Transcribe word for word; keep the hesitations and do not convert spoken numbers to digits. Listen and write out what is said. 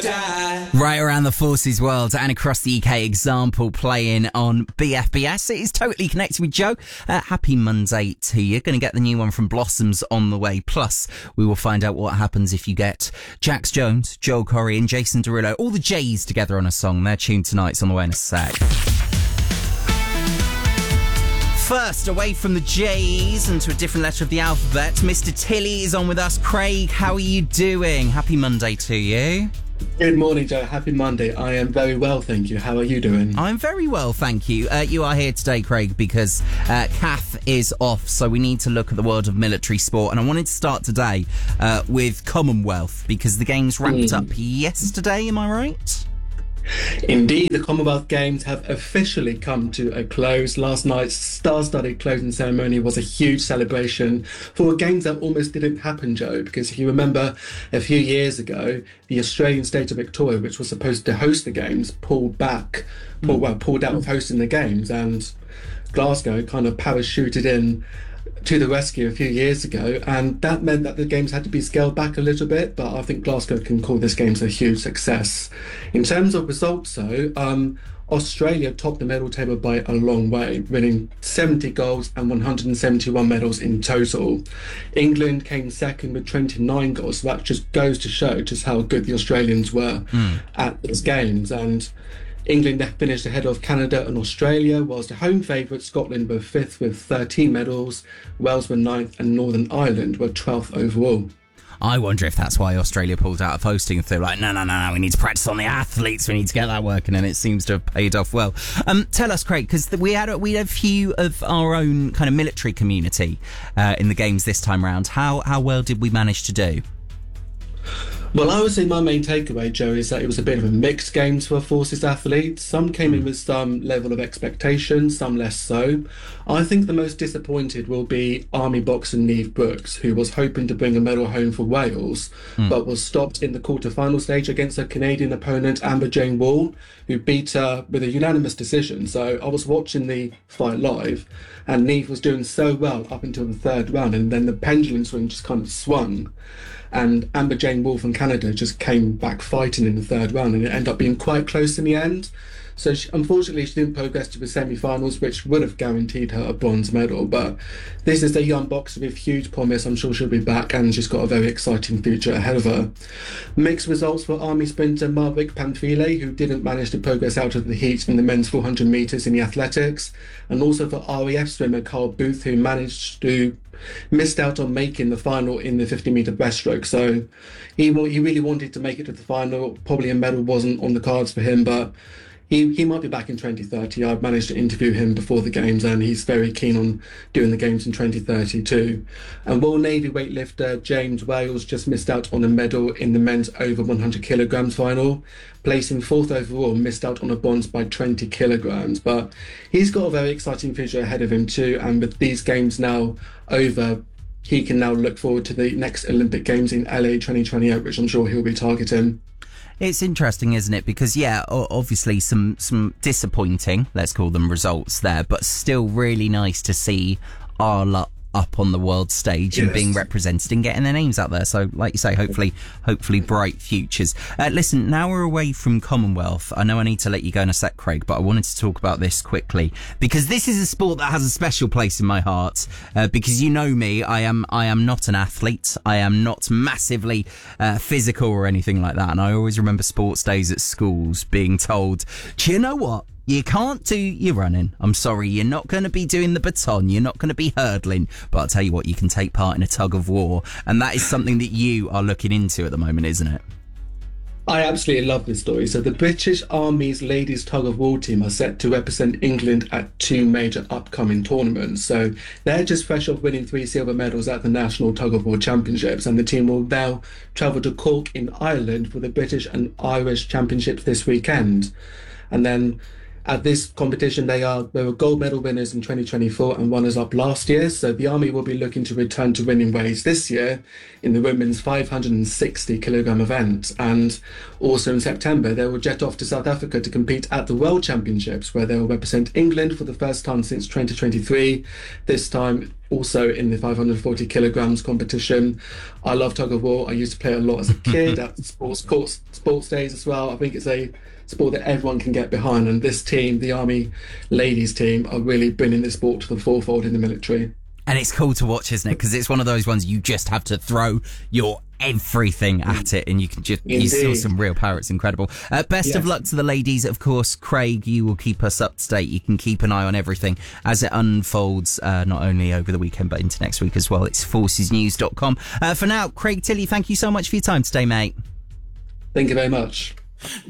Right around the forces world and across the U K, Example playing on B F B S. It is Totally Connected with Joe. Uh, happy Monday to you. Going to get the new one from Blossoms on the way. Plus, we will find out what happens if you get Jax Jones, Joel Corey and Jason Derulo, all the J's together on a song. Their tune tonight's on the way in a sec. First, away from the J's and to a different letter of the alphabet, Mister Tilly is on with us. Craig, how are you doing? Happy Monday to you. Good morning, Joe. Happy Monday. I am very well, thank you. How are you doing? I'm very well, thank you. Uh, you are here today, Craig, because uh, Kath is off, so we need to look at the world of military sport. And I wanted to start today uh, with Commonwealth, because the games wrapped mm. up yesterday, am I right? Indeed, the Commonwealth Games have officially come to a close. Last night's star-studded closing ceremony was a huge celebration for games that almost didn't happen, Joe, because if you remember a few years ago, the Australian state of Victoria, which was supposed to host the games, pulled back, pulled, well, pulled out of hosting the games, and Glasgow kind of parachuted in to the rescue a few years ago, and that meant that the games had to be scaled back a little bit, but I think Glasgow can call this games a huge success. In terms of results though, um, Australia topped the medal table by a long way, winning seventy golds and one hundred seventy-one medals in total. England came second with twenty-nine golds, so that just goes to show just how good the Australians were mm. at these games. And England finished ahead of Canada and Australia, whilst the home favourite Scotland were fifth with thirteen medals, Wales were ninth and Northern Ireland were twelfth overall. I wonder if that's why Australia pulled out of hosting. If they're like, no, no, no, no, we need to practice on the athletes, we need to get that working, and it seems to have paid off well. Um, tell us, Craig, because we had, a, we had a few of our own kind of military community uh, in the games this time round. How, how well did we manage to do? Well, I would say my main takeaway, Joe, is that it was a bit of a mixed games for forces athletes. Some came in with some level of expectation, some less so. I think the most disappointed will be Army boxer Niamh Brooks, who was hoping to bring a medal home for Wales, mm. but was stopped in the quarter-final stage against her Canadian opponent Amber Jane Wall, who beat her with a unanimous decision. So I was watching the fight live, and Niamh was doing so well up until the third round, and then the pendulum swing just kind of swung. And Amber Jane Wall from Canada just came back fighting in the third round, and it ended up being quite close in the end. So she, unfortunately, she didn't progress to the semi-finals, which would have guaranteed her a bronze medal. But this is a young boxer with huge promise. I'm sure she'll be back, and she's got a very exciting future ahead of her. Mixed results for Army sprinter Marvick Pamphile, who didn't manage to progress out of the heat in the men's four hundred metres in the athletics, and also for R A F swimmer Carl Booth, who managed to missed out on making the final in the fifty metre breaststroke. So he he really wanted to make it to the final. Probably a medal wasn't on the cards for him, but he, he might be back in twenty thirty. I've managed to interview him before the games, and he's very keen on doing the games in twenty thirty too. And World Navy weightlifter James Wales just missed out on a medal in the men's over one hundred kilograms final, placing fourth overall, missed out on a bronze by twenty kilograms. But he's got a very exciting future ahead of him too, and with these games now over, he can now look forward to the next Olympic Games in L A twenty twenty-eight, which I'm sure he'll be targeting. It's interesting, isn't it? Because, yeah, obviously some, some disappointing, let's call them, results there, but still really nice to see our luck up on the world stage yes. and being represented and getting their names out there. So, like you say, hopefully, hopefully bright futures. Uh, listen, now we're away from Commonwealth. I know I need to let you go in a sec, Craig, but I wanted to talk about this quickly because this is a sport that has a special place in my heart. Uh, because you know me, I am, I am not an athlete. I am not massively uh, physical or anything like that. And I always remember sports days at schools being told, do you know what? You can't do your running. I'm sorry, you're not going to be doing the baton. You're not going to be hurdling. But I'll tell you what, you can take part in a tug of war. And that is something that you are looking into at the moment, isn't it? I absolutely love this story. So the British Army's ladies tug of war team are set to represent England at two major upcoming tournaments. So they're just fresh off winning three silver medals at the National Tug of War Championships, and the team will now travel to Cork in Ireland for the British and Irish Championships this weekend. And then at this competition, they are they were gold medal winners in twenty twenty-four and runners-up last year. So the Army will be looking to return to winning ways this year in the women's five hundred sixty kilogram event. And also in September, they will jet off to South Africa to compete at the World Championships, where they will represent England for the first time since twenty twenty-three, this time also in the five hundred forty kilograms competition. I love tug of war. I used to play a lot as a kid at sports courts, sports days as well. I think it's a sport that everyone can get behind, and this team, the Army ladies team, are really bringing this sport to the forefront in the military. And it's cool to watch, isn't it? Because it's one of those ones you just have to throw your everything at it, and you can just Indeed. you saw some real power. It's incredible. Uh, best yes. of luck to the ladies, of course. Craig, you will keep us up to date. You can keep an eye on everything as it unfolds, uh, not only over the weekend but into next week as well. It's forces news dot com. Uh, for now, Craig Tilley, thank you so much for your time today, mate. Thank you very much.